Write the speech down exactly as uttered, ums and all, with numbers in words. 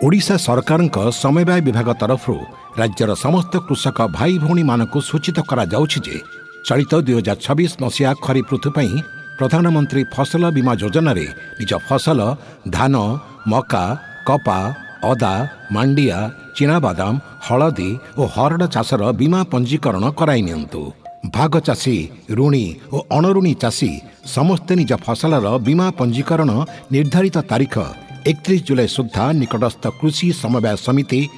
ओडिशा सरकारଙ୍କ समवाय विभाग तरफ राज्यर समस्त कृषक भाई भौणी मानक सूचित करा जाउछि जे चलित दुई हजार छब्बीस मसीहा खरीफ ऋतु पई प्रधानमंत्री फसल बीमा योजना रे निज फसल धान मका कपा अदा मांडिया चिनाबादाम हलदी और हरड़ चाषर बीमा पंजीकरण कराई नियंतु। भाग चाषी ऋणी और अणऋणी चाषी समस्ते निज फसलर बीमा पंजीकरण निर्धारित तारीख एकतीस जुलाई सुधा निकटस्थ कृषि समवाय समिति